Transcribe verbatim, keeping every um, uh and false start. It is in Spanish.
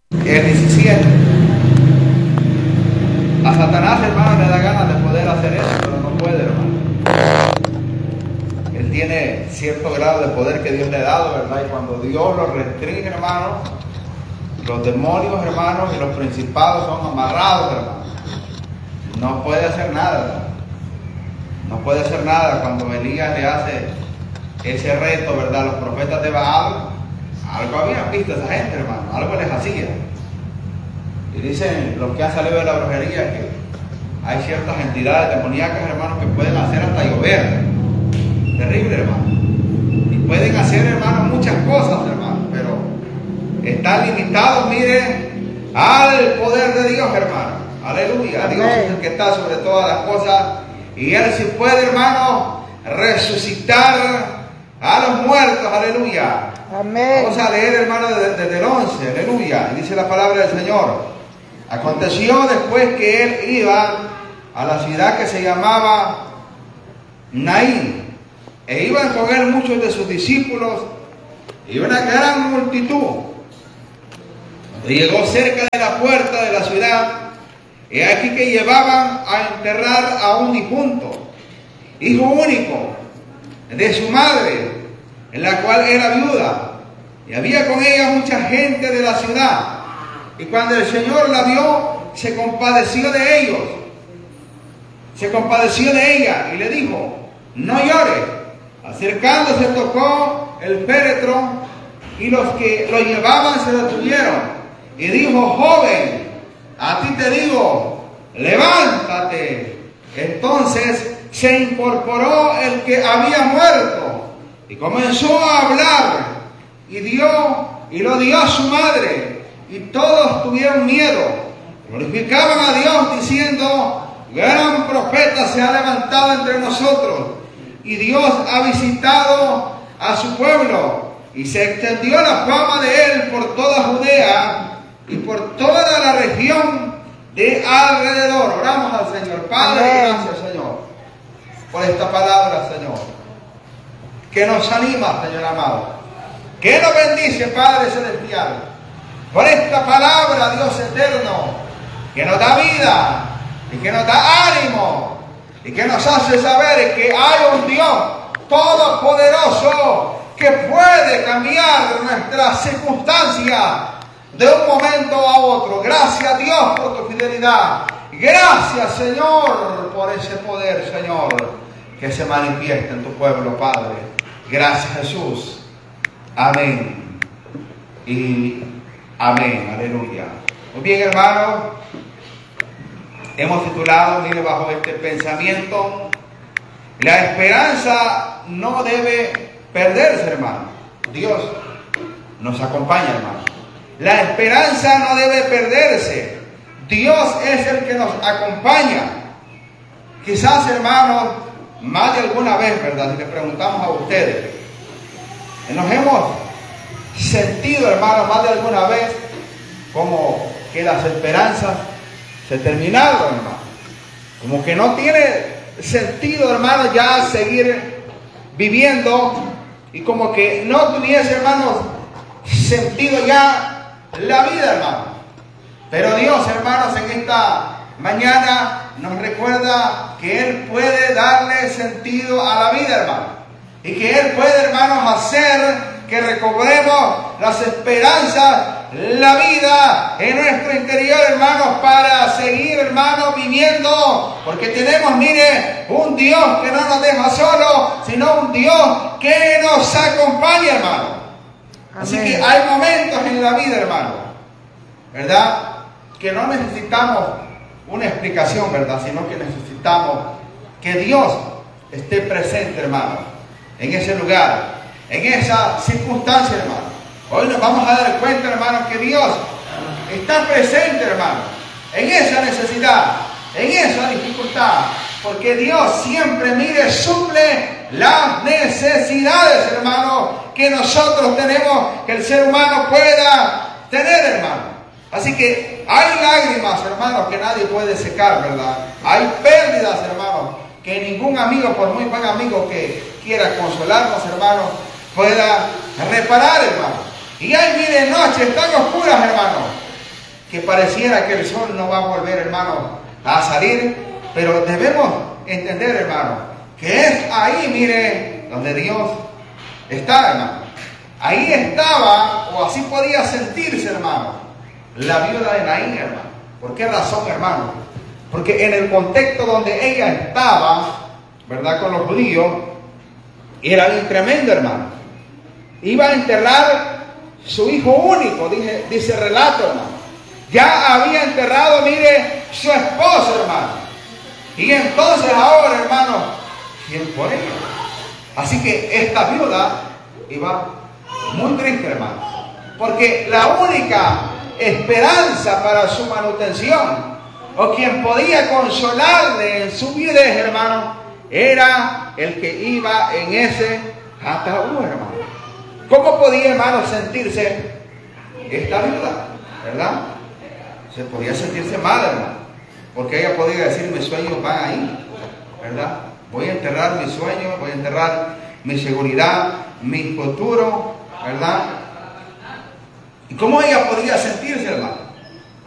El diecisiete. A Satanás, hermano, le da ganas de poder hacer eso, pero no puede, hermano. Él tiene cierto grado de poder que Dios le ha dado, ¿verdad? Y cuando Dios lo restringe, hermano, los demonios, hermanos, y los principados son amarrados, hermano. No puede hacer nada, hermano. No puede hacer nada. Cuando Elías le hace ese reto, ¿verdad? Los profetas de Baal, algo habían visto esa gente, hermano, algo les hacía. Y dicen los que han salido de la brujería que hay ciertas entidades demoníacas, hermanos, que pueden hacer hasta llover. Terrible, hermano. Y pueden hacer, hermano, muchas cosas, hermano, pero están limitados, mire, al poder de Dios, hermano. Aleluya. Dios es el que está sobre todas las cosas. Y Él sí puede, hermano, resucitar a los muertos, aleluya. Amén. Vamos a leer, hermano, desde, desde el once, aleluya. Y dice la palabra del Señor. Aconteció después que él iba a la ciudad que se llamaba Naín, e iban con él muchos de sus discípulos y una gran multitud. Cuando llegó cerca de la puerta de la ciudad, he aquí que llevaban a enterrar a un difunto, hijo único de su madre, en la cual era viuda, y había con ella mucha gente de la ciudad. Y cuando el Señor la vio, se compadeció de ellos, se compadeció de ella, y le dijo: no llores. Acercándose, tocó el féretro, y los que lo llevaban se lo tuvieron, y dijo: joven, a ti te digo, levántate. Entonces se incorporó el que había muerto y comenzó a hablar, y dio y lo dio a su madre, y todos tuvieron miedo. Glorificaban a Dios diciendo: gran profeta se ha levantado entre nosotros, y Dios ha visitado a su pueblo. Y se extendió la fama de él por toda Judea y por toda la región de alrededor. Oramos al Señor. Padre, gracias, Señor, por esta palabra, Señor, que nos anima, Señor amado, que nos bendice, Padre celestial, por esta palabra, Dios eterno, que nos da vida y que nos da ánimo y que nos hace saber que hay un Dios todopoderoso que puede cambiar nuestras circunstancias de un momento a otro. Gracias, Dios, por tu fidelidad. Gracias, Señor, por ese poder, Señor, que se manifiesta en tu pueblo, Padre. Gracias, Jesús. Amén y amén. Aleluya. Muy bien, hermanos, hemos titulado, mire, bajo este pensamiento: la esperanza no debe perderse, hermano. Dios nos acompaña, hermano. La esperanza no debe perderse. Dios es el que nos acompaña. Quizás, hermanos, más de alguna vez, ¿verdad?, si le preguntamos a ustedes, nos hemos sentido, hermanos, más de alguna vez como que las esperanzas se terminaron, hermano. Como que no tiene sentido, hermano, ya seguir viviendo, y como que no tuviese, hermanos, sentido ya la vida, hermano. Pero Dios, hermanos, en esta mañana nos recuerda que Él puede darle sentido a la vida, hermano, y que Él puede, hermanos, hacer que recobremos las esperanzas, la vida en nuestro interior, hermanos, para seguir, hermanos, viviendo, porque tenemos, mire, un Dios que no nos deja solos, sino un Dios que nos acompaña, hermano. Amén. Así que hay momentos en la vida, hermano, ¿verdad?, que no necesitamos una explicación, ¿verdad?, sino que necesitamos que Dios esté presente, hermano, en ese lugar, en esa circunstancia, hermano. Hoy nos vamos a dar cuenta, hermano, que Dios está presente, hermano, en esa necesidad, en esa dificultad, porque Dios siempre, mire, suple las necesidades, hermano, que nosotros tenemos, que el ser humano pueda tener, hermano. Así que hay lágrimas, hermanos, que nadie puede secar, ¿verdad? Hay pérdidas, hermanos, que ningún amigo, por muy buen amigo que quiera consolarnos, hermanos, pueda reparar, hermano. Y hay, mire, noches tan oscuras, hermanos, que pareciera que el sol no va a volver, hermano, a salir, pero debemos entender, hermano, que es ahí, mire, donde Dios está, hermano. Ahí estaba, o así podía sentirse, hermano, la viuda de Naín, hermano. ¿Por qué razón, hermano? Porque en el contexto donde ella estaba, ¿verdad?, con los judíos, era bien tremendo, hermano. Iba a enterrar su hijo único, dice, dice el relato, hermano. Ya había enterrado, mire, su esposo, hermano. Y entonces ahora, hermano, ¿quién por ella? Así que esta viuda iba muy triste, hermano. Porque la única esperanza para su manutención, o quien podía consolarle en su viudez, hermano, era el que iba en ese ataúd, hermano. ¿Cómo podía, hermano, sentirse esta viuda? ¿Verdad? Se podía sentirse mal, hermano, porque ella podía decir: mis sueños van ahí, ¿verdad? Voy a enterrar mis sueños, voy a enterrar mi seguridad, mi futuro, ¿verdad? ¿Y cómo ella podía sentirse, hermano?